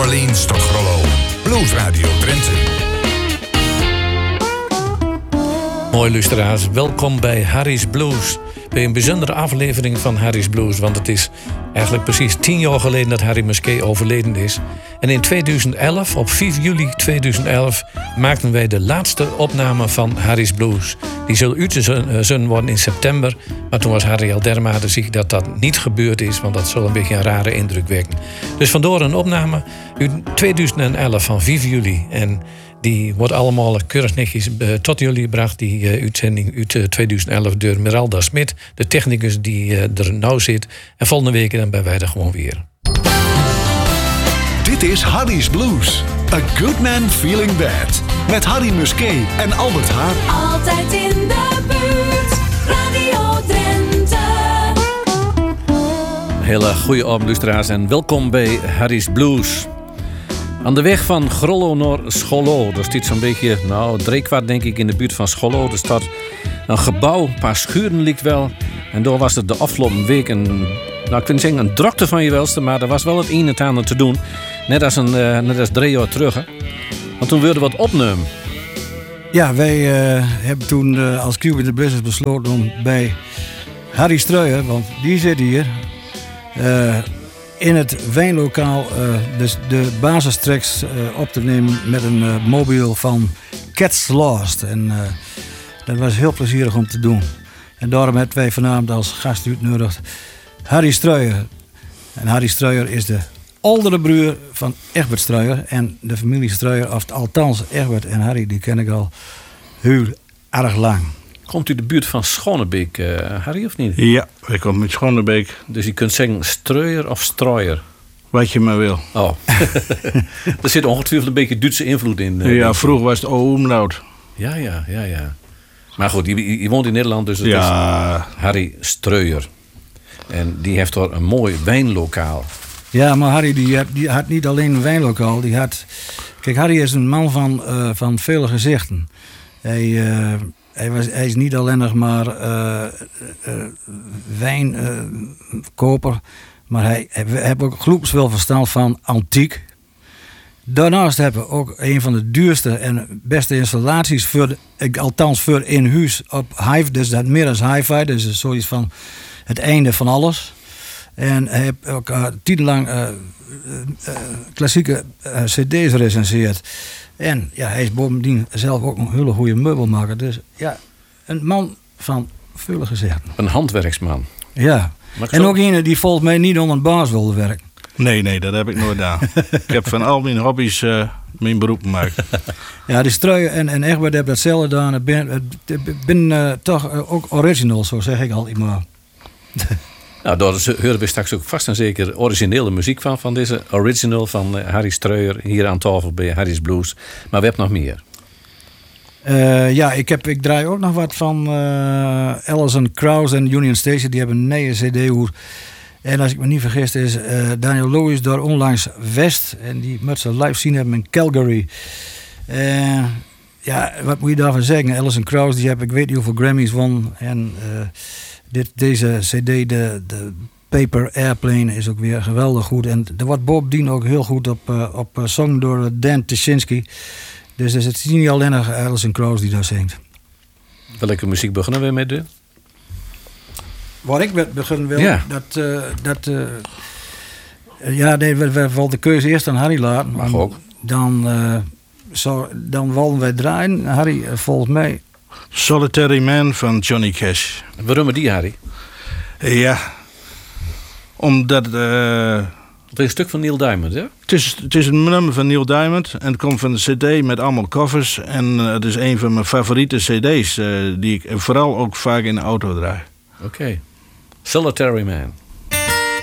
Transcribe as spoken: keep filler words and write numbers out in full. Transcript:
Orleans tot Grollo. Blues Radio Drenthe. Mooi luisteraars, welkom bij Harry's Blues. Bij een bijzondere aflevering van Harry's Blues. Want het is eigenlijk precies tien jaar geleden dat Harry Musquet overleden is. En in tweeduizend elf, op vijf juli tweeduizend elf, maakten wij de laatste opname van Harry's Blues. Die zal uitgezonden worden in september. Maar toen was Harry al dermate ziek dat dat niet gebeurd is. Want dat zal een beetje een rare indruk wekken. Dus vandoor een opname uit tweeduizend elf van vijf juli. En die wordt allemaal keurig netjes uh, tot jullie gebracht. Die uh, uitzending uit uh, tweeduizend elf door Meralda Smit. De technicus die uh, er nou zit. En volgende week dan ben wij er gewoon weer. Dit is Harry's Blues. A good man feeling bad. Met Harry Musquet en Albert Haar. Altijd in de buurt. Radio Drenthe. Hele goede avond luisteraars en welkom bij Harry's Blues. Aan de weg van Grollo naar Scholllo. Er staat zo'n beetje, nou, driekwart denk ik in de buurt van Scholllo. Er staat een gebouw, een paar schuren ligt wel. En daar was het de afgelopen week een, nou ik wil niet zeggen een drukte van je welste, maar er was wel het een en het ander te doen. Net als, een, uh, net als drie jaar terug. Hè. Want toen wilden we wat opnemen. Ja, wij uh, hebben toen uh, als Cube in the Business besloten om bij Harry Streuer, want die zit hier, uh, in het wijnlokaal uh, dus de basistracks uh, op te nemen met een uh, mobiel van Cats Lost. En uh, dat was heel plezierig om te doen. En daarom hebben wij vanavond als gast uitgenodigd Harry Streuer. En Harry Streuer is de oudere broer van Egbert Streuer. En de familie Streuer, of althans Egbert en Harry, die ken ik al heel erg lang. Komt u de buurt van Schonebeek, uh, Harry, of niet? Ja, ik kom uit Schonebeek. Dus je kunt zeggen Streuer of Streuer? Wat je maar wil. Oh. Er zit ongetwijfeld een beetje Duitse invloed in. Uh, ja, vroeger was het O-umlaut. Ja, ja, ja, ja. Maar goed, je, je woont in Nederland, dus het ja. is Harry Streuer. En die heeft er een mooi wijnlokaal. Ja, maar Harry die had, die had niet alleen een wijnlokaal. Die had... Kijk, Harry is een man van, uh, van vele gezichten. Hij... Uh, Hij, was, hij is niet alleen nog maar uh, uh, wijnkoper, uh, maar hij heeft ook gloeps wel verstand van antiek. Daarnaast hebben we ook een van de duurste en beste installaties, voor de, althans voor in huis op hi-fi, dus dat meer als hi-fi, dus zoiets van het einde van alles. En hij heeft ook uh, tienlang uh, uh, uh, klassieke uh, cd's recenseerd. En ja, hij is bovendien zelf ook een hele goede meubelmaker. Dus ja, een man van vele gezichten. Een handwerksman. Ja, en ook een die volgens mij niet onder een baas wilde werken. Nee, nee, dat heb ik nooit gedaan. Ik heb van al mijn hobby's uh, mijn beroep gemaakt. Ja, die Streuer en, en Egbert hebben datzelfde gedaan. Ik ben, ben uh, toch uh, ook original, zo zeg ik altijd maar. Nou, daar horen we straks ook vast en zeker originele muziek van. Van deze original van uh, Harry Streuer hier aan tafel bij Harry's Blues. Maar we hebben nog meer. Uh, ja, ik, heb, ik draai ook nog wat van uh, Alison Krauss en Union Station. Die hebben een nieuwe cd-hoer. En als ik me niet vergis is uh, Daniel Lewis daar onlangs West. En die moet ze live zien hebben in Calgary. Uh, ja, wat moet je daarvan zeggen? Alison Krauss, die heb ik weet niet hoeveel Grammys won. En uh, dit, deze cd, de, de Paper Airplane, is ook weer geweldig goed. En er wordt bovendien ook heel goed op, uh, op uh, zong door Dan Tyszynski. Dus het is niet alleen nog Alison Krauss die daar zingt. Welke muziek beginnen we met de? Waar ik met beginnen wil, ja. dat... Uh, dat uh, ja, nee, we, we wilden de keuze eerst aan Harry laten. Mag ook. Dan, uh, zo, dan wilden wij draaien. Harry, uh, volgens mij... Solitary Man van Johnny Cash. Waarom die, Harry? Ja, omdat... Uh, het is een stuk van Neil Diamond, hè? Het is, het is een nummer van Neil Diamond en het komt van de cd met allemaal covers. En uh, het is een van mijn favoriete cd's uh, die ik vooral ook vaak in de auto draai. Oké. Okay. Solitary Man.